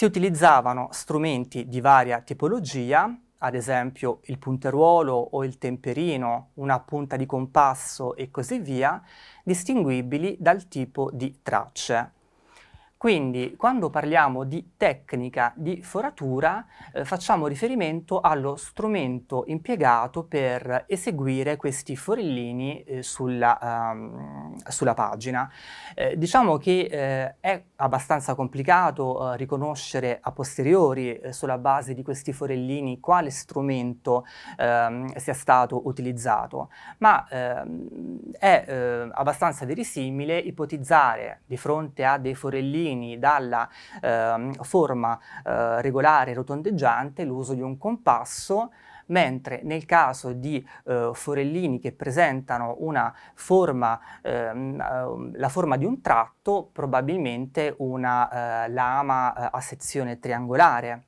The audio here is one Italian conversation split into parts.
Si utilizzavano strumenti di varia tipologia, ad esempio il punteruolo o il temperino, una punta di compasso e così via, distinguibili dal tipo di tracce. Quindi, quando parliamo di tecnica di foratura, facciamo riferimento allo strumento impiegato per eseguire questi forellini sulla pagina. Diciamo che è abbastanza complicato riconoscere a posteriori, sulla base di questi forellini, quale strumento sia stato utilizzato, ma è abbastanza verosimile ipotizzare di fronte a dei forellini dalla forma regolare rotondeggiante l'uso di un compasso, mentre nel caso di forellini che presentano una forma, la forma di un tratto, probabilmente una lama a sezione triangolare.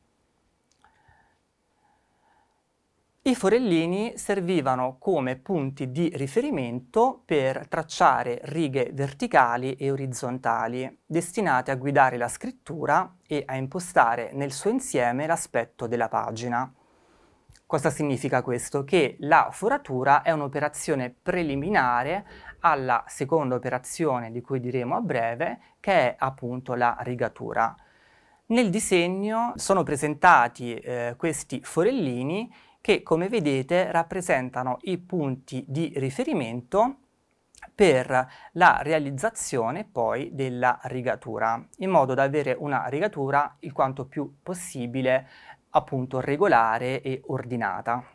I forellini servivano come punti di riferimento per tracciare righe verticali e orizzontali, destinate a guidare la scrittura e a impostare nel suo insieme l'aspetto della pagina. Cosa significa questo? Che la foratura è un'operazione preliminare alla seconda operazione di cui diremo a breve, che è appunto la rigatura. Nel disegno sono presentati questi forellini che, come vedete, rappresentano i punti di riferimento per la realizzazione poi della rigatura, in modo da avere una rigatura il quanto più possibile appunto regolare e ordinata.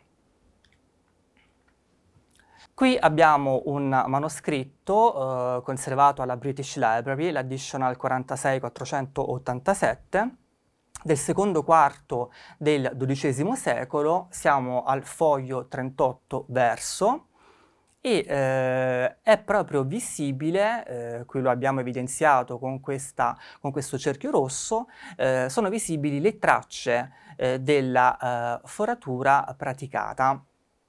Qui abbiamo un manoscritto conservato alla British Library, l'Additional 46487, del secondo quarto del XII secolo. Siamo al foglio 38 verso e è proprio visibile, qui lo abbiamo evidenziato con questo cerchio rosso, sono visibili le tracce della foratura praticata.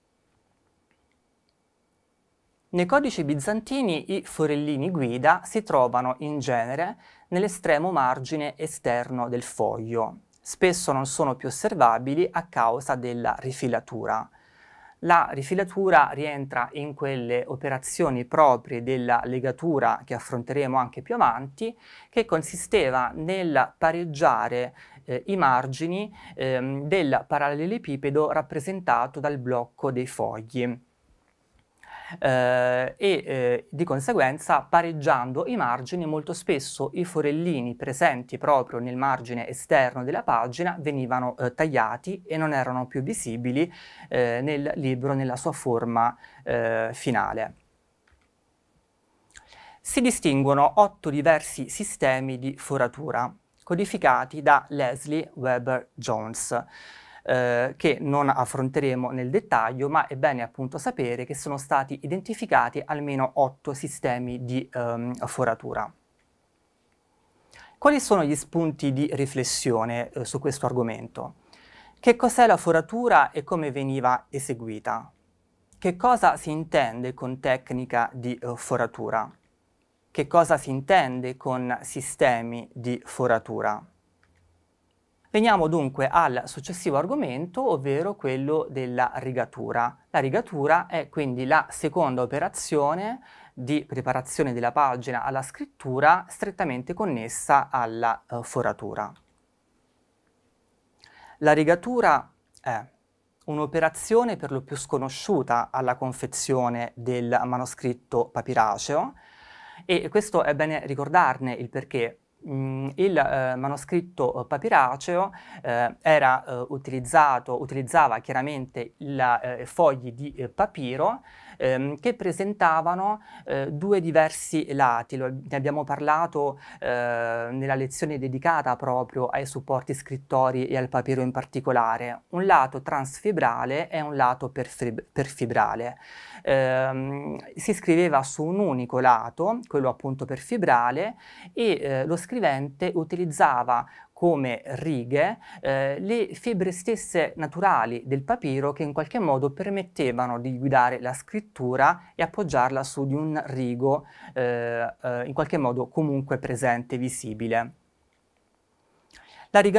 Nei codici bizantini i forellini guida si trovano in genere nell'estremo margine esterno del foglio. Spesso non sono più osservabili a causa della rifilatura. La rifilatura rientra in quelle operazioni proprie della legatura che affronteremo anche più avanti, che consisteva nel pareggiare i margini del parallelepipedo rappresentato dal blocco dei fogli. Di conseguenza, pareggiando i margini, molto spesso i forellini presenti proprio nel margine esterno della pagina venivano tagliati e non erano più visibili nel libro nella sua forma finale. Si distinguono 8 diversi sistemi di foratura, codificati da Leslie Weber Jones, che non affronteremo nel dettaglio, ma è bene appunto sapere che sono stati identificati almeno 8 sistemi di foratura. Quali sono gli spunti di riflessione su questo argomento? Che cos'è la foratura e come veniva eseguita? Che cosa si intende con tecnica di foratura? Che cosa si intende con sistemi di foratura? Veniamo dunque al successivo argomento, ovvero quello della rigatura. La rigatura è quindi la seconda operazione di preparazione della pagina alla scrittura strettamente connessa alla foratura. La rigatura è un'operazione per lo più sconosciuta alla confezione del manoscritto papiraceo, e questo è bene ricordarne il perché. Il manoscritto papiraceo utilizzava chiaramente fogli di papiro che presentavano due diversi lati. Ne abbiamo parlato nella lezione dedicata proprio ai supporti scrittori e al papiro in particolare. Un lato transfibrale e un lato perfibrale. Si scriveva su un unico lato, quello appunto perfibrale, e lo scrivente utilizzava come righe le fibre stesse naturali del papiro, che in qualche modo permettevano di guidare la scrittura e appoggiarla su di un rigo in qualche modo comunque presente, visibile. La